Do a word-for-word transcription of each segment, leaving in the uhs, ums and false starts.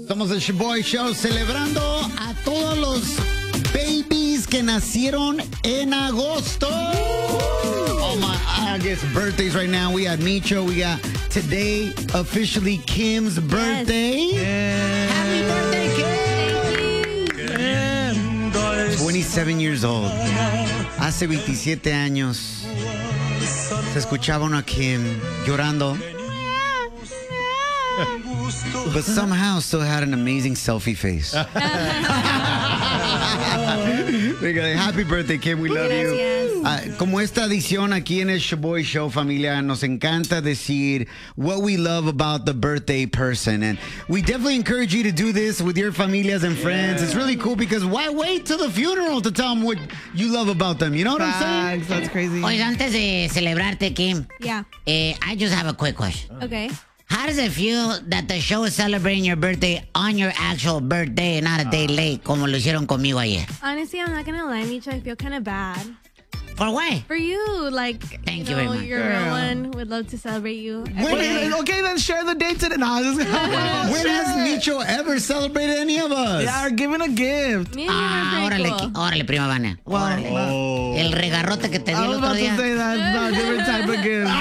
Somos el Shaboy Show celebrando a todos los babies que nacieron en agosto. Oh my, I guess birthdays right now. We got Micho. We got today officially Kim's birthday. Yes. Happy birthday, Kim. Yeah. twenty-seven years old. Hace veintisiete años se escuchaba uno a Kim llorando. But somehow still had an amazing selfie face. Happy birthday, Kim. We love you. Uh, como esta edición aquí en el Shaboy Show, familia, nos encanta decir what we love about the birthday person. And we definitely encourage you to do this with your familias and friends. Yeah. It's really cool because why wait till the funeral to tell them what you love about them? You know what Facts, I'm saying? That's crazy. Oye, antes de celebrarte, Kim. Yeah. Eh, I just have a quick question. Okay. How does it feel that the show is celebrating your birthday on your actual birthday and not a day late, como lo hicieron conmigo ayer? Honestly, I'm not gonna lie, Micho. I feel kind of bad. For what? For you, like, Thank you you know, very much. you're a real one. Would love to celebrate you. Wait, okay, then share the date today. No, just, When has Micho ever celebrated any of us? Yeah, or giving a gift. Me and Ah, you were órale, pretty qui- cool. órale, prima Vania. Well, Órale. no. El regarrote que te di I el was otro about to día. say that. No, different type of gift.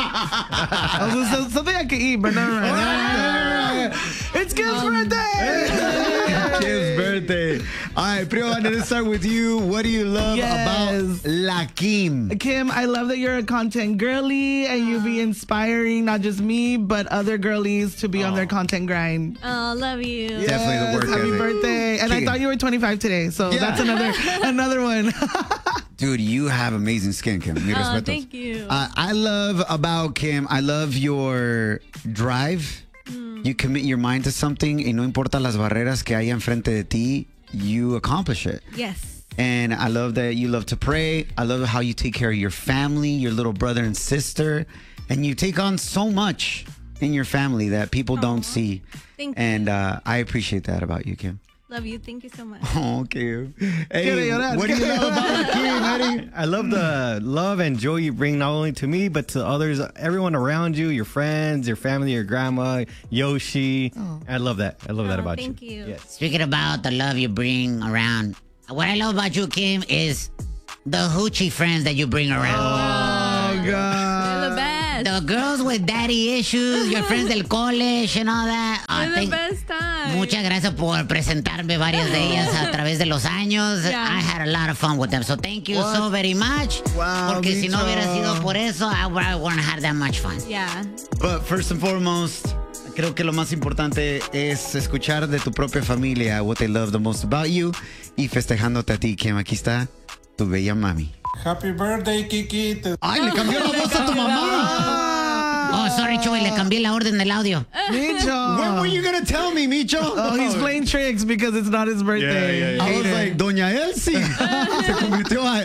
I was gonna say something I could eat, but never mind. It's Kim's birthday! Kim's birthday. All right, Prima, let's start with you. What do you love Yes. about La Kim? Kim, I love that you're a content girly and you be inspiring not just me, but other girlies to be on their content grind. Oh, love you. Definitely the work Happy ethic. birthday. And I Kim. thought you were twenty-five today, so Yeah. that's another another one. Dude, you have amazing skin, Kim. Mi Oh, respetos. thank you. Uh, I love about Kim, I love your drive. You commit your mind to something y no importa las barreras que haya enfrente de ti, you accomplish it. Yes. And I love that you love to pray. I love how you take care of your family, your little brother and sister. And you take on so much in your family that people don't see. Thank you. And uh, I appreciate that about you, Kim. Love you. Thank you so much. Oh, Kim. Hey, Quiere llorar. what do you love about Kim, Eddie? I love the love and joy you bring not only to me, but to others, everyone around you, your friends, your family, your grandma, Yoshi. I love that. I love that Oh, about thank you. you. Yes. Speaking about the love you bring around, what I love about you, Kim, is the hoochie friends that you bring around. Oh, God. You're the best. The girls with daddy issues, your friends del college and all that. Uh, You're the thank- best time. Muchas gracias por presentarme varias de ellas a través de los años. Yeah. I had a lot of fun with them. So thank you so very much. Wow, Porque si no Micho. hubiera sido por eso, I, I wouldn't have that much fun. Yeah. But first and foremost, creo que lo más importante es escuchar de tu propia familia what they love the most about you y festejándote a ti, Kim. Aquí está tu bella mami. Happy birthday, Kiki. Te- ¡Ay, le cambió la voz a tu mamá! Oh, sorry, Chuy, le cambié la orden del audio. Micho. When were you gonna tell me, Micho? Oh, he's playing tricks because it's not his birthday. Yeah, yeah, yeah. I was Hate like, it. Doña Elsie. Se convirtió a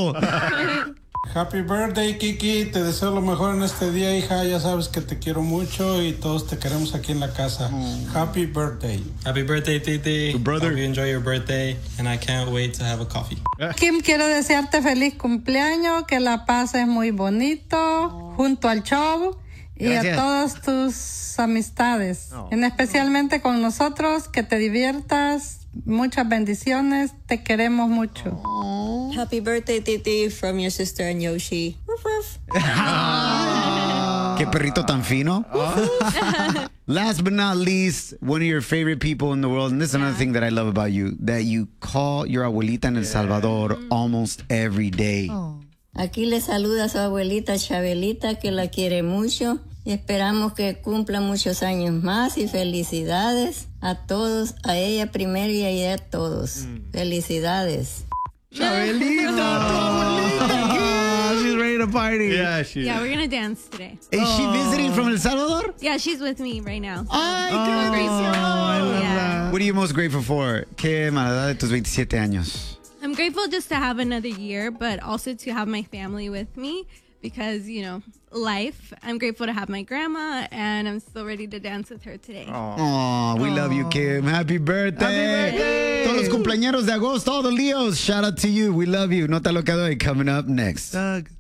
Elso. Happy birthday, Kiki. Te deseo lo mejor en este día, hija. Ya sabes que te quiero mucho y todos te queremos aquí en la casa. Happy birthday. Happy birthday, Titi. Tu brother. Hope you enjoy your birthday, and I can't wait to have a coffee. Kim, quiero desearte feliz cumpleaños, que la pases muy bonito junto al show y Gracias. a todas tus amistades, en especialmente con nosotros, que te diviertas, muchas bendiciones, te queremos mucho. Happy birthday, Titi, from your sister and Yoshi. Woof, woof. Qué perrito tan fino. Last but not least, one of your favorite people in the world, and this is another thing that I love about you, that you call your abuelita en El Salvador almost every day. Aquí le saluda a su abuelita Chabelita, que la quiere mucho. Y esperamos que cumpla muchos años más. Y felicidades a todos, a ella primero y a ella a todos. Felicidades. Chabelita, tu abuelita. Oh, she's ready to party. Yeah, she Yeah, we're gonna dance today. Is she visiting from El Salvador? Yeah, she's with me right now. Ay, Oh, qué bendición. I love Yeah. that. What are you most grateful for? ¿Qué a la edad de tus veintisiete años? I'm grateful just to have another year, but also to have my family with me because, you know, life. I'm grateful to have my grandma, and I'm still ready to dance with her today. Oh, we love you, Kim. Happy birthday. Happy birthday. Todos los cumpleañeros de agosto, all the Leos, shout out to you. We love you. Nota lo que doy coming up next. Doug.